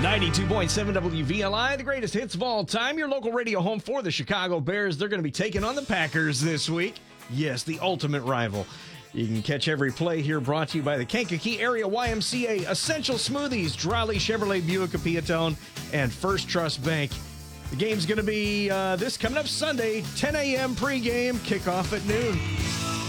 92.7 WVLI, the greatest hits of all time. Your local radio home for the Chicago Bears. They're going to be taking on the Packers this week. Yes, the ultimate rival. You can catch every play here, brought to you by the Kankakee Area YMCA, Essential Smoothies, Drawley Chevrolet Buick Peatone, and First Trust Bank. The game's going to be this coming up Sunday, 10 a.m. pregame, kickoff at noon.